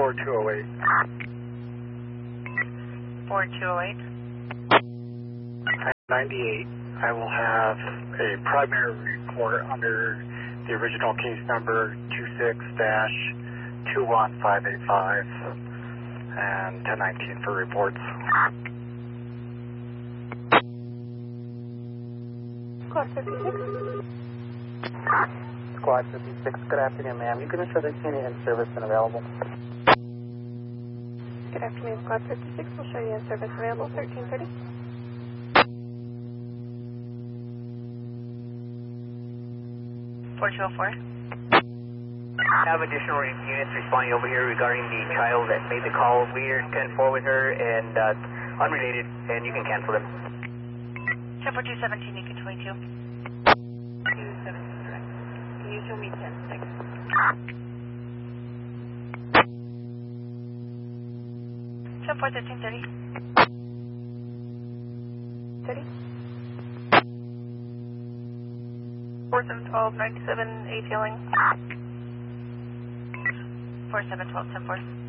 4208. 4208. 98. I will have a primary report under the original case number 26-21585 and 1019 for reports. Squad 56. Squad 56, good afternoon, ma'am. You can ensure there's any in service and available. Good afternoon, Squad 56. We'll show you in service available 1330. Have additional units responding over here regarding the child that made the call. We are 10-4 with her and unrelated, and you can cancel them. 10-4-217, you can 22. 217, correct. Can you show me 10? Thanks. 10-4-1330. 30. 4712, 97, ATLing. 4712, 10-4.